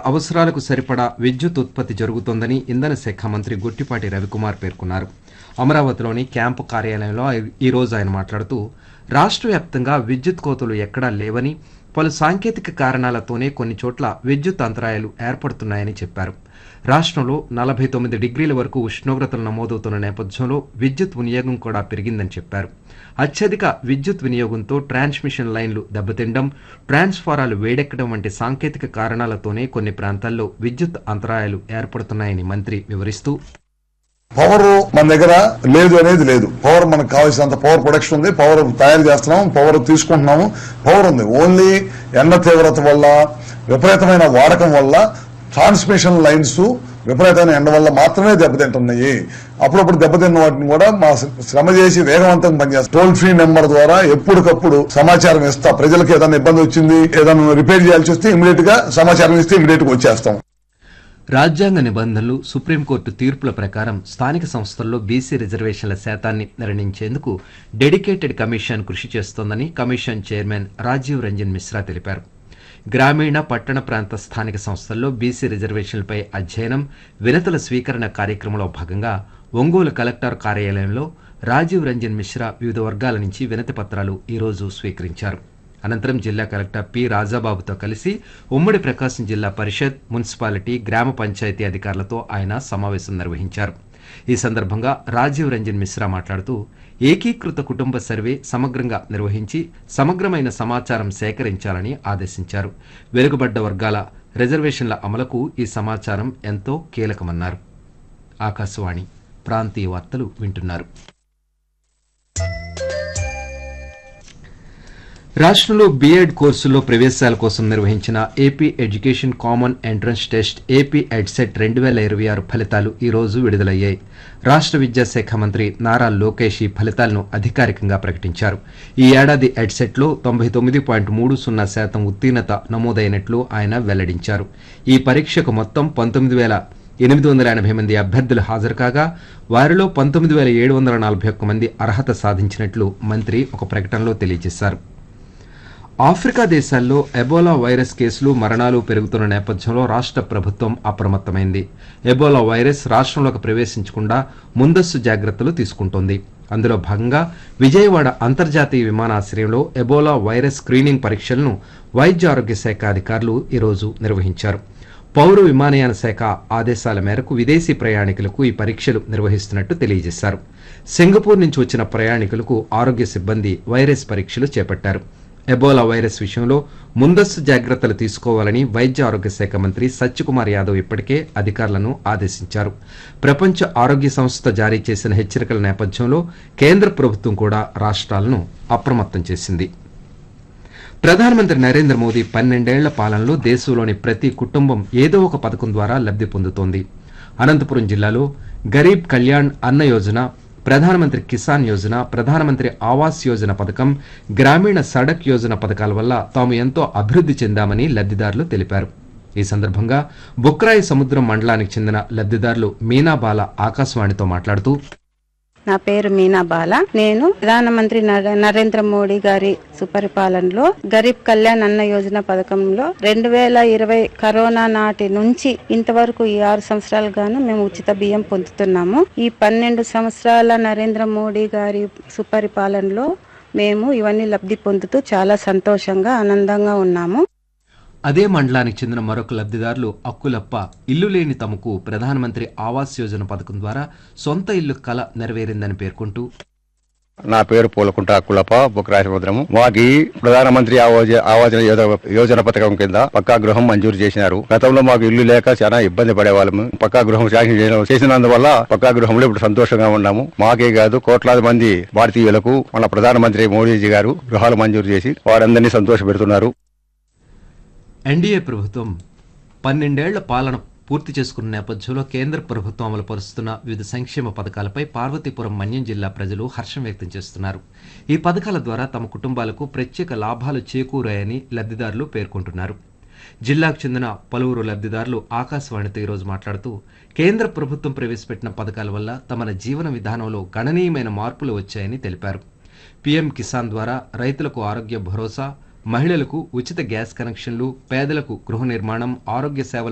అవసరాలకు సరిపడా విద్యుత్ ఉత్పత్తి జరుగుతోందని ఇంధన శాఖ మంత్రి గుట్టిపాటి రవికుమార్ పేర్కొన్నారు. అమరావతిలోని క్యాంపు కార్యాలయంలో ఈ రోజు ఆయన మాట్లాడుతూ రాష్ట్ర వ్యాప్తంగా విద్యుత్ కోతలు ఎక్కడా లేవని, పలు సాంకేతిక కారణాలతోనే కొన్ని చోట్ల విద్యుత్ అంతరాయాలు ఏర్పడుతున్నాయని చెప్పారు. రాష్ట్రంలో 49 డిగ్రీల వరకు ఉష్ణోగ్రతలు నమోదవుతున్న నేపథ్యంలో విద్యుత్ వినియోగం కూడా పెరిగిందని చెప్పారు. అత్యధిక విద్యుత్ వినియోగంతో ట్రాన్స్మిషన్ లైన్లు దెబ్బతినడం, ట్రాన్స్ఫారాలు వేడెక్కడం వంటి సాంకేతిక కారణాలతోనే కొన్ని ప్రాంతాల్లో విద్యుత్ అంతరాయాలు ఏర్పడుతున్నాయని మంత్రి వివరిస్తూ, పవర్ మన దగ్గర లేదు అనేది లేదు. పవర్ మనకు కావాల్సినంత పవర్ ప్రొడక్షన్ ఉంది, పవర్ తయారు చేస్తున్నాం, పవర్ తీసుకుంటున్నాము, పవర్ ఉంది. ఓన్లీ ఎండ తీవ్రత వల్ల, విపరీతమైన వాడకం వల్ల ట్రాన్స్మిషన్ లైన్స్ విపరీతమైన ఎండ వల్ల మాత్రమే దెబ్బతింటున్నాయి. అప్పుడప్పుడు దెబ్బతిన్న వాటిని కూడా మా శ్రమ చేసి వేగవంతంగా పనిచేస్తాం. టోల్ ఫ్రీ నెంబర్ ద్వారా ఎప్పటికప్పుడు సమాచారం ఇస్తా. ప్రజలకు ఏదైనా ఇబ్బంది వచ్చింది, ఏదైనా రిపేర్ చేయాల్సి వస్తే ఇమీడియట్ గా సమాచారం ఇస్తే ఇమీడియట్ గా వచ్చేస్తాం. రాజ్యాంగ నిబంధనలు, సుప్రీంకోర్టు తీర్పుల ప్రకారం స్థానిక సంస్థల్లో బీసీ రిజర్వేషన్ల శాతాన్ని నిర్ణయించేందుకు డెడికేటెడ్ కమిషన్ కృషి చేస్తోందని కమిషన్ చైర్మన్ రాజీవ్ రంజన్ మిశ్రా తెలిపారు. గ్రామీణ, పట్టణ ప్రాంత స్థానిక సంస్థల్లో బీసీ రిజర్వేషన్లపై అధ్యయనం, వినతుల స్వీకరణ కార్యక్రమంలో భాగంగా ఒంగోలు కలెక్టర్ కార్యాలయంలో రాజీవ్ రంజన్ మిశ్రా వివిధ వర్గాల నుంచి వినతి పత్రాలు ఈ రోజు స్వీకరించారు. అనంతరం జిల్లా కలెక్టర్ పి రాజాబాబుతో కలిసి ఉమ్మడి ప్రకాశం జిల్లా పరిషత్, మున్సిపాలిటీ, గ్రామ పంచాయతీ అధికారులతో ఆయన సమావేశం నిర్వహించారు. ఈ సందర్భంగా రాజీవ్ రంజన్ మిశ్రా మాట్లాడుతూ ఏకీకృత కుటుంబ సర్వే సమగ్రంగా నిర్వహించి సమగ్రమైన సమాచారం సేకరించాలని ఆదేశించారు. వెనుకబడ్డ వర్గాల రిజర్వేషన్ల అమలుకు ఈ సమాచారం ఎంతో కీలకమన్నారు. ఆకాశవాణి ప్రాంతీయ వార్తలు వింటున్నారు. రాష్ట్రంలో బీఎడ్ కోర్సుల్లో ప్రవేశాల కోసం నిర్వహించిన AP education common entrance test AP EdCET 2026 ఫలితాలు ఈ రోజు విడుదలయ్యాయి. రాష్ట్ర విద్యాశాఖ మంత్రి నారా లోకేష్ ఈ ఫలితాలను అధికారికంగా ప్రకటించారు. ఈ ఏడాది ఎడ్సెట్లో 99.30% ఉత్తీర్ణత నమోదైనట్లు ఆయన వెల్లడించారు. ఈ పరీక్షకు మొత్తం 19,880 మంది అభ్యర్థులు హాజరు కాగా వారిలో 19,741 మంది అర్హత సాధించినట్లు మంత్రి ఒక ప్రకటనలో తెలియజేశారు. ఆఫ్రికా దేశాల్లో ఎబోలా వైరస్ కేసులు, మరణాలు పెరుగుతున్న నేపథ్యంలో రాష్ట్ర ప్రభుత్వం అప్రమత్తమైంది. ఎబోలా వైరస్ రాష్ట్రంలోకి ప్రవేశించకుండా ముందస్తు జాగ్రత్తలు తీసుకుంటోంది. అందులో భాగంగా విజయవాడ అంతర్జాతీయ విమానాశ్రయంలో ఎబోలా వైరస్ స్క్రీనింగ్ పరీక్షలను వైద్య ఆరోగ్య శాఖ అధికారులు ఈరోజు నిర్వహించారు. పౌర విమానయాన శాఖ ఆదేశాల మేరకు విదేశీ ప్రయాణికులకు ఈ పరీక్షలు నిర్వహిస్తున్నట్టు తెలియజేశారు. సింగపూర్ నుంచి వచ్చిన ప్రయాణికులకు ఆరోగ్య సిబ్బంది వైరస్ పరీక్షలు చేపట్టారు. ఎబోలా వైరస్ విషయంలో ముందస్తు జాగ్రత్తలు తీసుకోవాలని వైద్య ఆరోగ్య శాఖ మంత్రి సత్యకుమార్ యాదవ్ ఇప్పటికే అధికారులను ఆదేశించారు. ప్రపంచ ఆరోగ్య సంస్థ జారీ చేసిన హెచ్చరికల నేపథ్యంలో కేంద్ర ప్రభుత్వం కూడా రాష్ట్రాలను అప్రమత్తం చేసింది. ప్రధానమంత్రి నరేంద్ర మోదీ 12 ఏళ్ల పాలనలో దేశంలోని ప్రతి కుటుంబం ఏదో ఒక పథకం ద్వారా లబ్ధి పొందుతోంది. అనంతపురం జిల్లాలో గరీబ్ కళ్యాణ్ అన్న యోజన, ప్రధానమంత్రి కిసాన్ యోజన, ప్రధానమంత్రి ఆవాస్ యోజన పథకం, గ్రామీణ సడక్ యోజన పథకాల వల్ల తాము ఎంతో అభివృద్ధి చెందామని లబ్ధిదారులు తెలిపారు. ఈ సందర్భంగా బుక్రాయి సముద్రం మండలానికి చెందిన లబ్ధిదారులు మీనాబాల ఆకాశవాణితో మాట్లాడుతూ, నా పేరు మీనాబాల. నేను ప్రధానమంత్రి నరేంద్ర మోడీ గారి సుపరిపాలనలో గరీబ్ కళ్యాణ్ అన్న యోజన పథకంలో 2020 కరోనా నాటి నుంచి ఇంతవరకు ఈ 6 సంవత్సరాలుగాను మేము ఉచిత బియ్యం పొందుతున్నాము. ఈ 12 సంవత్సరాల నరేంద్ర మోడీ గారి సుపరిపాలనలో మేము ఇవన్నీ లబ్ధి పొందుతూ చాలా సంతోషంగా, ఆనందంగా ఉన్నాము. అదే మండలానికి చెందిన మరొక లబ్ధిదారులు అక్కులప్ప ఇల్లు లేని తమకు ప్రధానమంత్రి ఆవాస్ యోజన పథకం ద్వారా సొంత ఇల్లు కల నెరవేరిందని పేర్కొంటూ, నా పేరు పూలకుంట అక్కులప్ప, బుక్రాయి సముద్రము. మాకి ప్రధానమంత్రి ఆవాస్ యోజన పథకం కింద పక్కా గృహం మంజూరు చేసినారు. గతంలో మాకు ఇల్లు లేక చాలా ఇబ్బంది పడేవాళ్ళము. పక్కా గృహం శాంక్షన్ చేసినందువల్ల పక్కా గృహంలో ఇప్పుడు సంతోషంగా ఉన్నాము. మాకే కాదు కోట్లాది మంది భారతీయులకు మన ప్రధానమంత్రి మోడీజీ గారు గృహాలు మంజూరు చేసి వారందరినీ సంతోష పెడుతున్నారు. ఎన్డీఏ ప్రభుత్వం 12 ఏళ్ల పాలన పూర్తి చేసుకున్న నేపథ్యంలో కేంద్ర ప్రభుత్వం అమలు పరుస్తున్న వివిధ సంక్షేమ పథకాలపై పార్వతీపురం మన్యం జిల్లా ప్రజలు హర్షం వ్యక్తం చేస్తున్నారు. ఈ పథకాల ద్వారా తమ కుటుంబాలకు ప్రత్యేక లాభాలు చేకూరాయని లబ్ధిదారులు పేర్కొంటున్నారు. జిల్లాకు చెందిన పలువురు లబ్ధిదారులు ఆకాశవాణితో ఈరోజు మాట్లాడుతూ కేంద్ర ప్రభుత్వం ప్రవేశపెట్టిన పథకాల వల్ల తమ జీవన విధానంలో గణనీయమైన మార్పులు వచ్చాయని తెలిపారు. పీఎం కిసాన్ ద్వారా రైతులకు ఆరోగ్య భరోసా, మహిళలకు ఉచిత గ్యాస్ కనెక్షన్లు, పేదలకు గృహ నిర్మాణం, ఆరోగ్య సేవలు